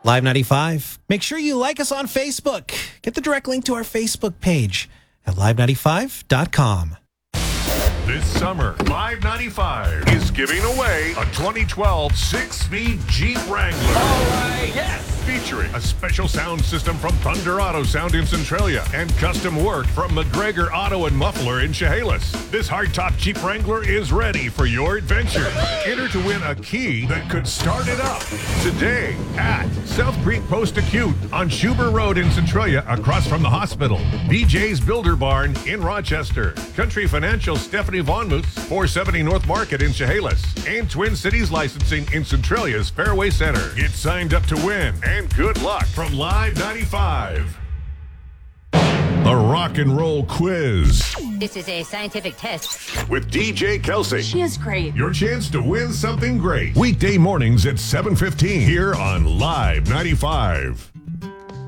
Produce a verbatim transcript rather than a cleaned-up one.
Live ninety-five. Make sure you like us on Facebook. Get the direct link to our Facebook page at live ninety-five dot com. This summer, Live ninety-five is giving away a twenty twelve six-speed Jeep Wrangler. All right, yes! Featuring a special sound system from Thunder Auto Sound in Centralia and custom work from McGregor Auto and Muffler in Chehalis. This hardtop Jeep Wrangler is ready for your adventure. Enter to win a key that could start it up today at South Creek Post Acute on Schuber Road in Centralia, across from the hospital. B J's Builder Barn in Rochester. Country Financial Stephanie Von Moose, four seventy North Market in Chehalis. And Twin Cities Licensing in Centralia's Fairway Center. Get signed up to win, and good luck from Live ninety-five. The Rock and Roll Quiz This is a scientific test. with D J Kelsey. She is great. Your chance to win something great. Weekday mornings at seven fifteen here on Live ninety-five.